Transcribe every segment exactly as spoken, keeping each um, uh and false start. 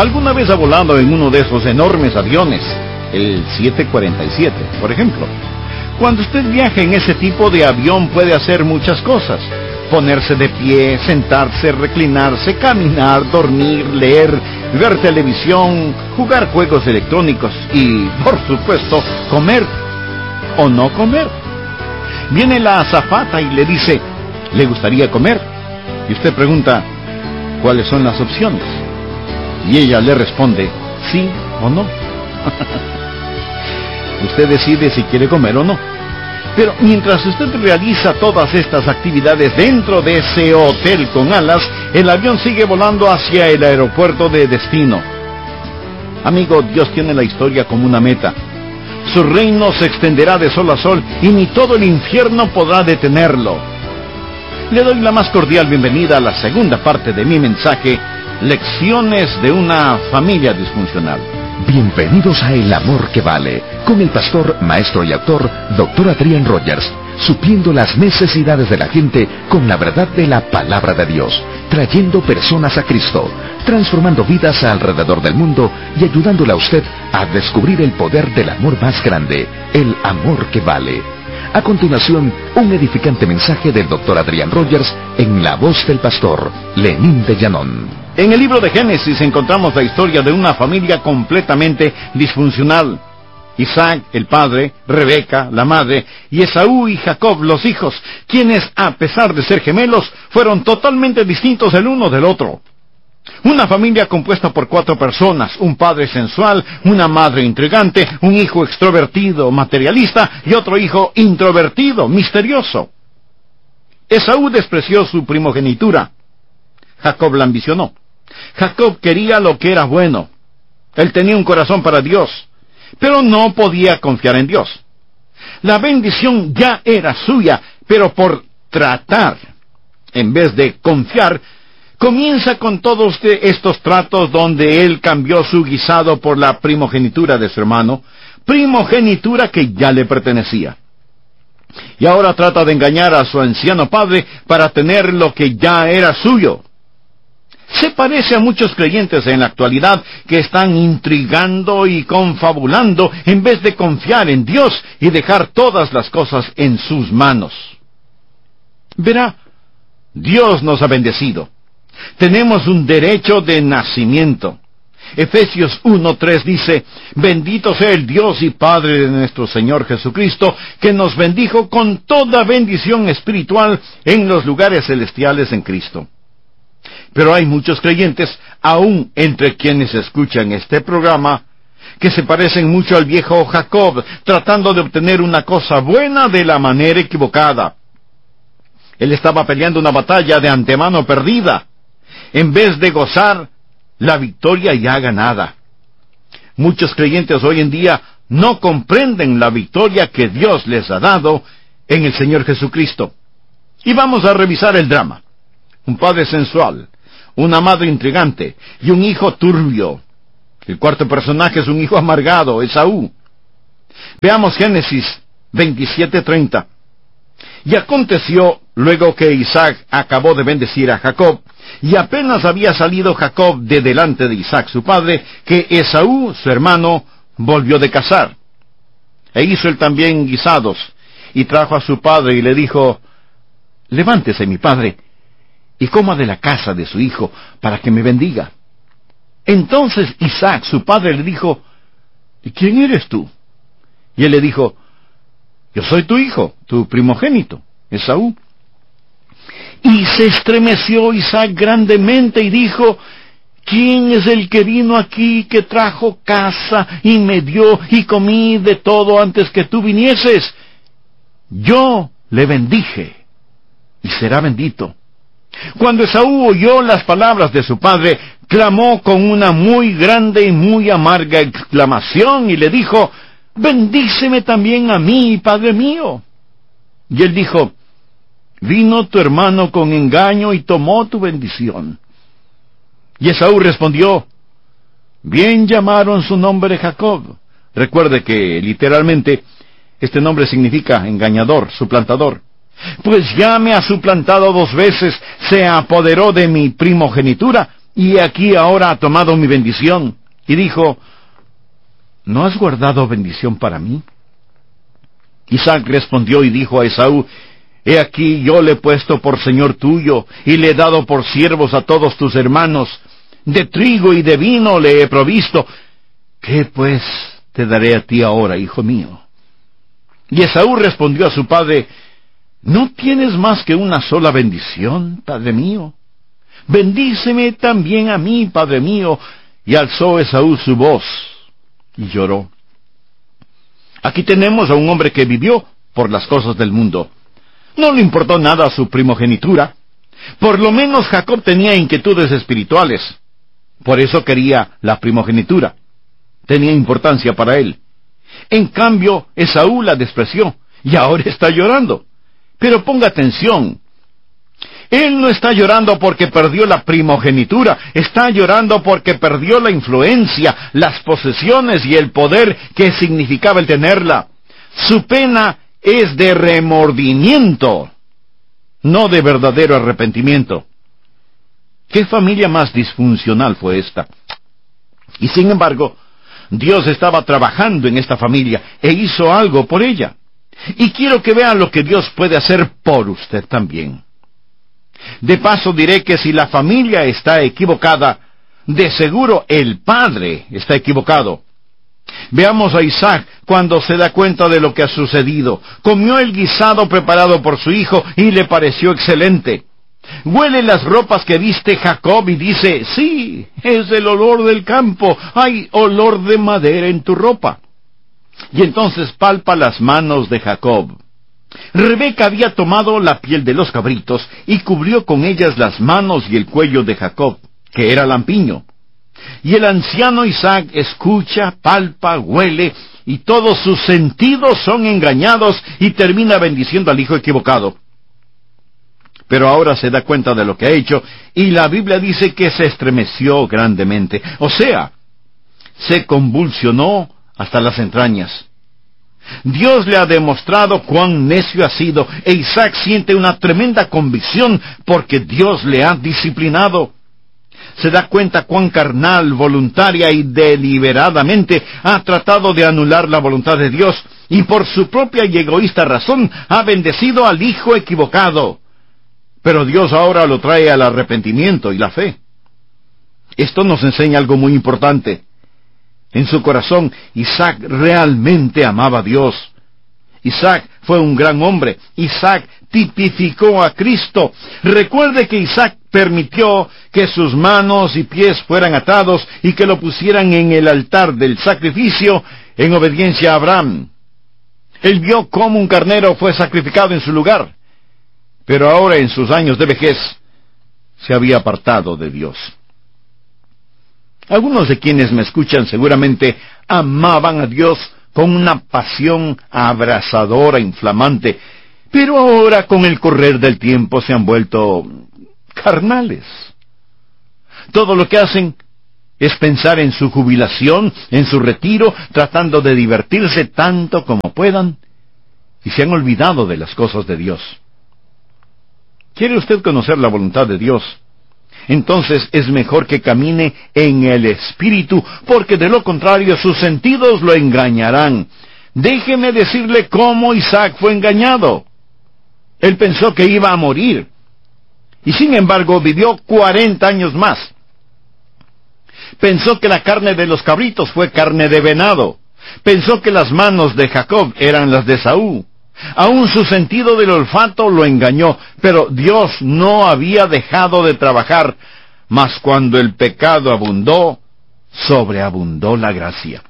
¿Alguna vez ha volado en uno de esos enormes aviones, el siete cuarenta y siete, por ejemplo? Cuando usted viaja en ese tipo de avión puede hacer muchas cosas. Ponerse de pie, sentarse, reclinarse, caminar, dormir, leer, ver televisión, jugar juegos electrónicos y, por supuesto, comer o no comer. Viene la azafata y le dice, ¿le gustaría comer? Y usted pregunta, ¿cuáles son las opciones? Y ella le responde, sí o no. Usted decide si quiere comer o no. Pero mientras usted realiza todas estas actividades dentro de ese hotel con alas, el avión sigue volando hacia el aeropuerto de destino. Amigo, Dios tiene la historia como una meta. Su reino se extenderá de sol a sol y ni todo el infierno podrá detenerlo. Le doy la más cordial bienvenida a la segunda parte de mi mensaje, Lecciones de una familia disfuncional. Bienvenidos a El Amor que Vale, con el pastor, maestro y autor, doctor Adrian Rogers, supliendo las necesidades de la gente con la verdad de la palabra de Dios, trayendo personas a Cristo, transformando vidas alrededor del mundo y ayudándole a usted a descubrir el poder del amor más grande, el amor que vale. A continuación, un edificante mensaje del doctor Adrian Rogers en la voz del pastor Lenín de Llanón. En el libro de Génesis encontramos la historia de una familia completamente disfuncional. Isaac, el padre, Rebeca, la madre, y Esaú y Jacob, los hijos, quienes, a pesar de ser gemelos, fueron totalmente distintos el uno del otro. Una familia compuesta por cuatro personas, un padre sensual, una madre intrigante, un hijo extrovertido, materialista, y otro hijo introvertido, misterioso. Esaú despreció su primogenitura. Jacob la ambicionó. Jacob quería lo que era bueno. Él tenía un corazón para Dios, pero no podía confiar en Dios. La bendición ya era suya, pero por tratar, en vez de confiar, comienza con todos estos tratos donde él cambió su guisado por la primogenitura de su hermano, primogenitura que ya le pertenecía. Y ahora trata de engañar a su anciano padre para tener lo que ya era suyo. Se parece a muchos creyentes en la actualidad que están intrigando y confabulando en vez de confiar en Dios y dejar todas las cosas en sus manos. Verá, Dios nos ha bendecido. Tenemos un derecho de nacimiento. Efesios uno tres dice, bendito sea el Dios y Padre de nuestro Señor Jesucristo, que nos bendijo con toda bendición espiritual en los lugares celestiales en Cristo. Pero hay muchos creyentes, aún entre quienes escuchan este programa, que se parecen mucho al viejo Jacob, tratando de obtener una cosa buena de la manera equivocada. Él estaba peleando una batalla de antemano perdida, en vez de gozar la victoria ya ganada. Muchos creyentes hoy en día no comprenden la victoria que Dios les ha dado en el Señor Jesucristo. Y vamos a revisar el drama. Un padre sensual, una madre intrigante y un hijo turbio. El cuarto personaje es un hijo amargado, Esaú. Veamos Génesis veintisiete treinta. Y aconteció, luego que Isaac acabó de bendecir a Jacob, y apenas había salido Jacob de delante de Isaac su padre, que Esaú, su hermano, volvió de cazar. E hizo él también guisados, y trajo a su padre y le dijo, levántese mi padre, y coma de la casa de su hijo, para que me bendiga. Entonces Isaac, su padre, le dijo, ¿y quién eres tú? Y él le dijo, yo soy tu hijo, tu primogénito, Esaú. Y se estremeció Isaac grandemente y dijo, ¿quién es el que vino aquí, que trajo casa y me dio y comí de todo antes que tú vinieses? Yo le bendije y será bendito. Cuando Esaú oyó las palabras de su padre, clamó con una muy grande y muy amarga exclamación y le dijo, bendíceme también a mí, padre mío. Y él dijo, vino tu hermano con engaño y tomó tu bendición. Y Esaú respondió, bien llamaron su nombre Jacob. Recuerde que literalmente este nombre significa engañador, suplantador. Pues ya me ha suplantado dos veces, se apoderó de mi primogenitura y aquí ahora ha tomado mi bendición. Y dijo, ¿no has guardado bendición para mí? Isaac respondió y dijo a Esaú, he aquí yo le he puesto por señor tuyo, y le he dado por siervos a todos tus hermanos. De trigo y de vino le he provisto. ¿Qué pues te daré a ti ahora, hijo mío? Y Esaú respondió a su padre, ¿no tienes más que una sola bendición, padre mío? Bendíceme también a mí, padre mío. Y alzó Esaú su voz, y lloró. Aquí tenemos a un hombre que vivió por las cosas del mundo. No le importó nada a su primogenitura. Por lo menos Jacob tenía inquietudes espirituales. Por eso quería la primogenitura. Tenía importancia para él. En cambio, Esaú la despreció, y ahora está llorando. Pero ponga atención. Él no está llorando porque perdió la primogenitura, está llorando porque perdió la influencia, las posesiones y el poder que significaba el tenerla. Su pena es de remordimiento, no de verdadero arrepentimiento. ¿Qué familia más disfuncional fue esta? Y sin embargo, Dios estaba trabajando en esta familia e hizo algo por ella. Y quiero que vean lo que Dios puede hacer por usted también. De paso diré que si la familia está equivocada, de seguro el padre está equivocado. Veamos a Isaac cuando se da cuenta de lo que ha sucedido. Comió el guisado preparado por su hijo y le pareció excelente. Huele las ropas que viste Jacob y dice, sí, es el olor del campo, hay olor de madera en tu ropa. Y entonces palpa las manos de Jacob. Rebeca había tomado la piel de los cabritos y cubrió con ellas las manos y el cuello de Jacob, que era lampiño. Y el anciano Isaac escucha, palpa, huele, y todos sus sentidos son engañados y termina bendiciendo al hijo equivocado. Pero ahora se da cuenta de lo que ha hecho, y la Biblia dice que se estremeció grandemente, o sea, se convulsionó hasta las entrañas. Dios le ha demostrado cuán necio ha sido, e Isaac siente una tremenda convicción porque Dios le ha disciplinado. Se da cuenta cuán carnal, voluntaria y deliberadamente ha tratado de anular la voluntad de Dios, y por su propia y egoísta razón ha bendecido al hijo equivocado. Pero Dios ahora lo trae al arrepentimiento y la fe. Esto nos enseña algo muy importante. En su corazón, Isaac realmente amaba a Dios. Isaac fue un gran hombre. Isaac tipificó a Cristo. Recuerde que Isaac permitió que sus manos y pies fueran atados y que lo pusieran en el altar del sacrificio en obediencia a Abraham. Él vio cómo un carnero fue sacrificado en su lugar. Pero ahora, en sus años de vejez, se había apartado de Dios. Algunos de quienes me escuchan seguramente amaban a Dios con una pasión abrasadora, inflamante, pero ahora con el correr del tiempo se han vuelto carnales. Todo lo que hacen es pensar en su jubilación, en su retiro, tratando de divertirse tanto como puedan, y se han olvidado de las cosas de Dios. ¿Quiere usted conocer la voluntad de Dios? Entonces es mejor que camine en el Espíritu, porque de lo contrario sus sentidos lo engañarán. Déjeme decirle cómo Isaac fue engañado. Él pensó que iba a morir, y sin embargo vivió cuarenta años más. Pensó que la carne de los cabritos fue carne de venado. Pensó que las manos de Jacob eran las de Esaú. Aún su sentido del olfato lo engañó, pero Dios no había dejado de trabajar, mas cuando el pecado abundó, sobreabundó la gracia.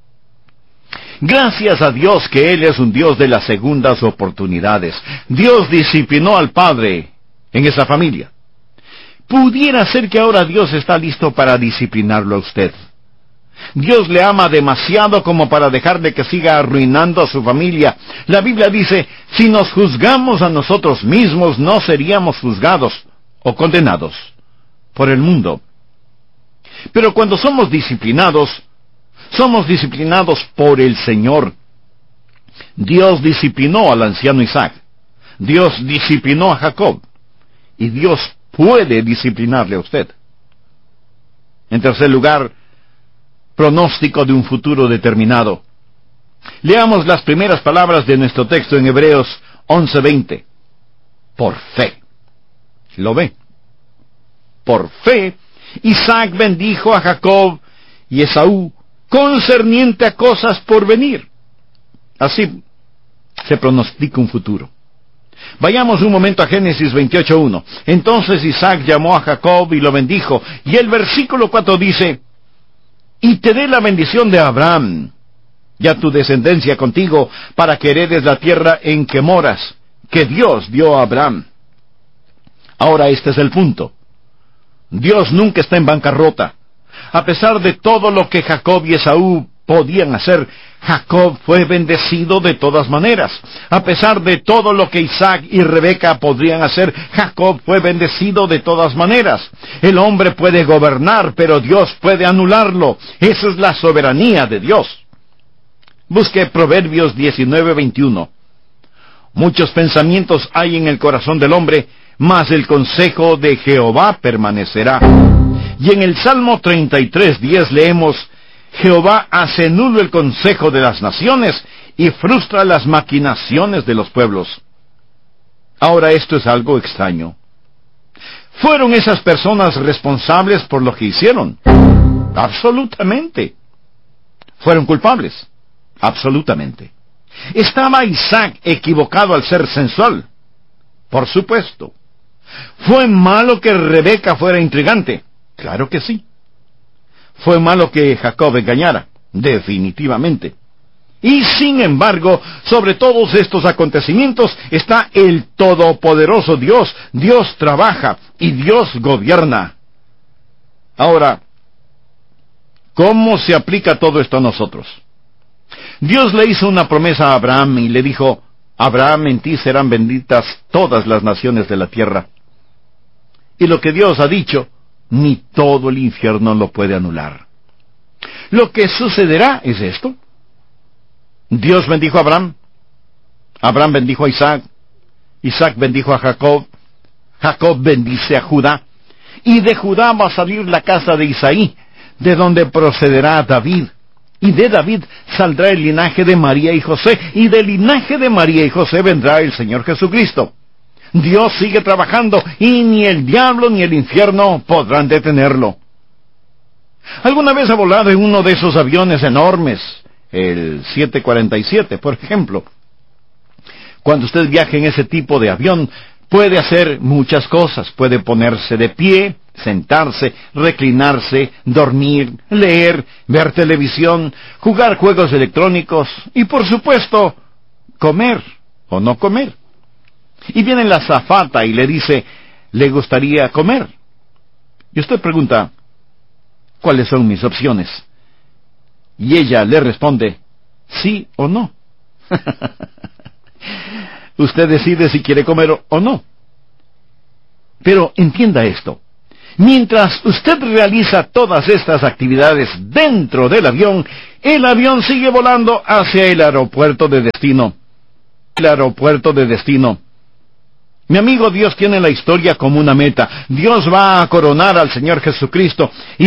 Gracias a Dios que Él es un Dios de las segundas oportunidades. Dios disciplinó al padre en esa familia. Pudiera ser que ahora Dios está listo para disciplinarlo a usted. Dios le ama demasiado como para dejarle que siga arruinando a su familia. La Biblia dice, si nos juzgamos a nosotros mismos, no seríamos juzgados o condenados por el mundo. Pero cuando somos disciplinados, somos disciplinados por el Señor. Dios disciplinó al anciano Isaac. Dios disciplinó a Jacob. Y Dios puede disciplinarle a usted. En tercer lugar, pronóstico de un futuro determinado. Leamos las primeras palabras de nuestro texto en Hebreos once veinte. Por fe. ¿Lo ve? Por fe, Isaac bendijo a Jacob y Esaú concerniente a cosas por venir. Así se pronostica un futuro. Vayamos un momento a Génesis veintiocho uno. Entonces Isaac llamó a Jacob y lo bendijo. Y el versículo cuatro dice: y te dé la bendición de Abraham, y a tu descendencia contigo, para que heredes la tierra en que moras, que Dios dio a Abraham. Ahora este es el punto. Dios nunca está en bancarrota. A pesar de todo lo que Jacob y Esaú podían hacer, Jacob fue bendecido de todas maneras. A pesar de todo lo que Isaac y Rebeca podrían hacer, Jacob fue bendecido de todas maneras. El hombre puede gobernar, pero Dios puede anularlo. Esa es la soberanía de Dios. Busque Proverbios diecinueve veintiuno. Muchos pensamientos hay en el corazón del hombre, mas el consejo de Jehová permanecerá. Y en el Salmo treinta y tres diez leemos: Jehová hace nulo el consejo de las naciones y frustra las maquinaciones de los pueblos. Ahora esto es algo extraño. ¿Fueron esas personas responsables por lo que hicieron? Absolutamente. ¿Fueron culpables? Absolutamente. ¿Estaba Isaac equivocado al ser sensual? Por supuesto. ¿Fue malo que Rebeca fuera intrigante? Claro que sí. ¿Fue malo que Jacob engañara? Definitivamente. Y sin embargo, sobre todos estos acontecimientos está el todopoderoso Dios. Dios trabaja y Dios gobierna. Ahora, ¿cómo se aplica todo esto a nosotros? Dios le hizo una promesa a Abraham y le dijo: Abraham, en ti serán benditas todas las naciones de la tierra. Y lo que Dios ha dicho, ni todo el infierno lo puede anular. Lo que sucederá es esto. Dios bendijo a Abraham. Abraham bendijo a Isaac. Isaac bendijo a Jacob. Jacob bendice a Judá. Y de Judá va a salir la casa de Isaí, de donde procederá David. Y de David saldrá el linaje de María y José. Y del linaje de María y José vendrá el Señor Jesucristo. Dios sigue trabajando y ni el diablo ni el infierno podrán detenerlo. ¿Alguna vez ha volado en uno de esos aviones enormes? El siete cuarenta y siete, por ejemplo. Cuando usted viaja en ese tipo de avión, puede hacer muchas cosas. Puede ponerse de pie, sentarse, reclinarse, dormir, leer, ver televisión, jugar juegos electrónicos y, por supuesto, comer o no comer. Y viene la azafata y le dice: ¿le gustaría comer? Y usted pregunta: ¿cuáles son mis opciones? Y ella le responde: sí o no. Usted decide si quiere comer o no. Pero entienda esto: mientras usted realiza todas estas actividades dentro del avión, el avión sigue volando hacia el aeropuerto de destino. El aeropuerto de destino. Mi amigo, Dios tiene la historia como una meta. Dios va a coronar al Señor Jesucristo y